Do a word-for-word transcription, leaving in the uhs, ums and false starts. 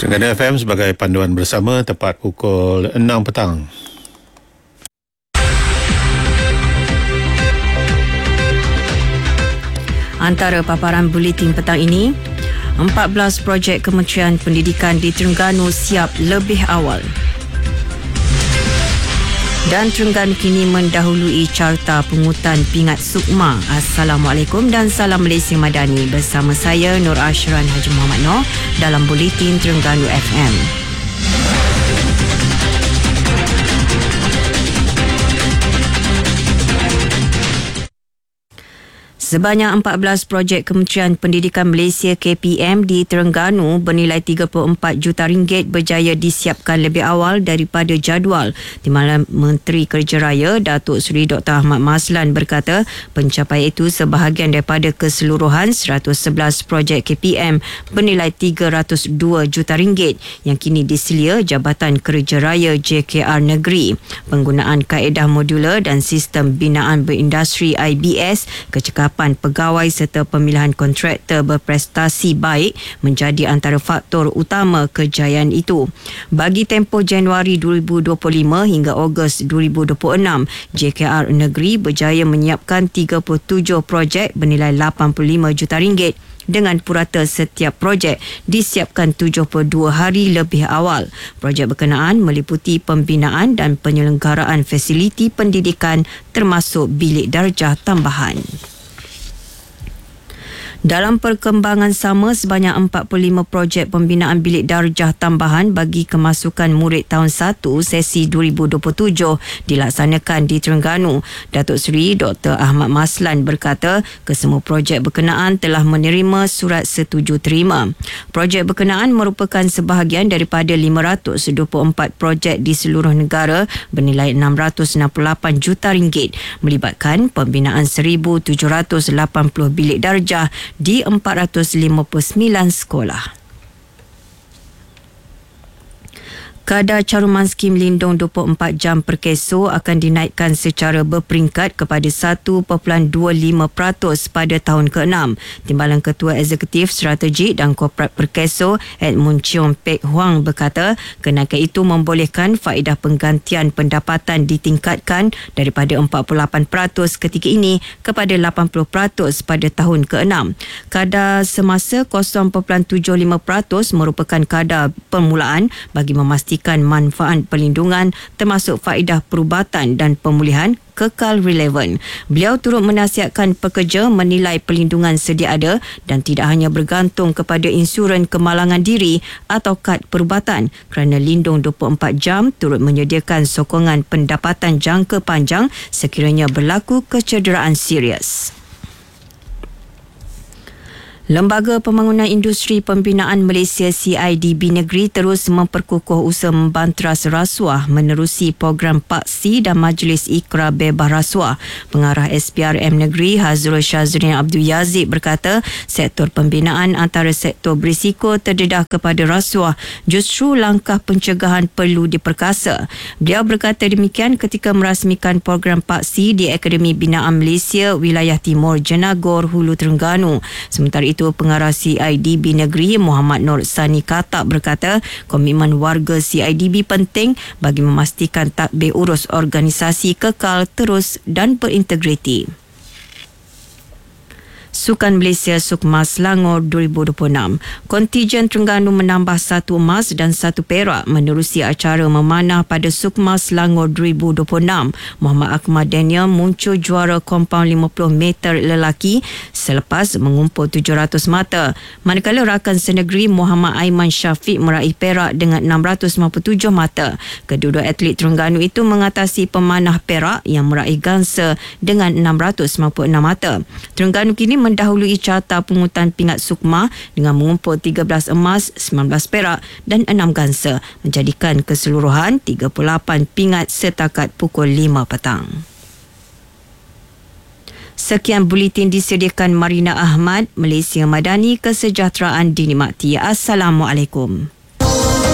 Terengganu F M sebagai panduan bersama tepat pukul enam petang. Antara paparan buletin petang ini, empat belas projek Kementerian Pendidikan di Terengganu siap lebih awal. Dan Terengganu kini mendahului carta pungutan pingat Sukma. Assalamualaikum dan salam Malaysia Madani. Bersama saya Nur Ashran Haji Muhammad Noor dalam buletin Terengganu F M. Sebanyak empat belas projek Kementerian Pendidikan Malaysia K P M di Terengganu bernilai tiga puluh empat juta ringgit berjaya disiapkan lebih awal daripada jadual. Di mana Menteri Kerja Raya Datuk Seri Doktor Ahmad Maslan berkata pencapaian itu sebahagian daripada keseluruhan seratus sebelas projek K P M bernilai tiga ratus dua juta ringgit yang kini diselia Jabatan Kerja Raya J K R Negeri. Penggunaan kaedah modular dan sistem binaan berindustri I B S, kecekapan pegawai serta pemilihan kontraktor berprestasi baik menjadi antara faktor utama kejayaan itu. Bagi tempoh Januari dua ribu dua puluh lima hingga Ogos dua ribu dua puluh enam, J K R Negeri berjaya menyiapkan tiga puluh tujuh projek bernilai lapan puluh lima juta ringgit. Dengan purata setiap projek disiapkan tujuh puluh dua hari lebih awal. Projek berkenaan meliputi pembinaan dan penyelenggaraan fasiliti pendidikan termasuk bilik darjah tambahan. Dalam perkembangan sama, sebanyak empat puluh lima projek pembinaan bilik darjah tambahan bagi kemasukan murid tahun satu sesi dua ribu dua puluh tujuh dilaksanakan di Terengganu. Datuk Seri Doktor Ahmad Maslan berkata kesemua projek berkenaan telah menerima surat setuju terima. Projek berkenaan merupakan sebahagian daripada lima ratus dua puluh empat projek di seluruh negara bernilai enam ratus enam puluh lapan juta ringgit melibatkan pembinaan seribu tujuh ratus lapan puluh bilik darjah di empat ratus lima puluh sembilan sekolah. Kadar caruman skim lindung dua puluh empat jam per keso akan dinaikkan secara berperingkat kepada satu perpuluhan dua lima peratus pada tahun keenam. Timbalan Ketua Eksekutif Strategik dan Korporat Perkeso Edmund Cheong Pek Huang berkata kenaikan itu membolehkan faedah penggantian pendapatan ditingkatkan daripada empat puluh lapan peratus ketika ini kepada lapan puluh peratus pada tahun keenam. Kadar semasa kosong perpuluhan tujuh lima peratus merupakan kadar permulaan bagi memastikan manfaat perlindungan termasuk faedah perubatan dan pemulihan kekal relevan. Beliau turut menasihatkan pekerja menilai perlindungan sedia ada dan tidak hanya bergantung kepada insuran kemalangan diri atau kad perubatan kerana lindung dua puluh empat jam turut menyediakan sokongan pendapatan jangka panjang sekiranya berlaku kecederaan serius. Lembaga Pembangunan Industri Pembinaan Malaysia C I D B Negeri terus memperkukuh usaha membanteras rasuah menerusi program Paksi dan Majlis Ikrar Bebas Rasuah. Pengarah S P R M Negeri Hazrul Syazrin Abdul Yazid berkata sektor pembinaan antara sektor berisiko terdedah kepada rasuah, justru langkah pencegahan perlu diperkasa. Beliau berkata demikian ketika merasmikan program Paksi di Akademi Binaan Malaysia Wilayah Timur Jenagor Hulu Terengganu. Sementara itu Pengarah C I D B Negeri Muhammad Nur Sani Katak berkata komitmen warga C I D B penting bagi memastikan tadbir urus organisasi kekal, terus dan berintegriti. Sukan Malaysia Sukma Selangor dua ribu dua puluh enam. Kontijen Terengganu menambah satu emas dan satu perak menerusi acara memanah pada Sukma Selangor dua ribu dua puluh enam. Muhammad Akmal Daniel muncul juara kompaun lima puluh meter lelaki selepas mengumpul tujuh ratus mata. Manakala rakan senegeri Muhammad Aiman Syafiq meraih perak dengan enam ratus lima puluh tujuh mata. Kedua-dua atlet Terengganu itu mengatasi pemanah perak yang meraih gangsa dengan enam ratus lima puluh enam mata. Terengganu kini mendahului carta pungutan pingat Sukma dengan mengumpul tiga belas emas, sembilan belas perak dan enam gangsa, menjadikan keseluruhan tiga puluh lapan pingat setakat pukul lima petang. Sekian buletin disediakan Marina Ahmad, Malaysia Madani, kesejahteraan dinikmati. Assalamualaikum.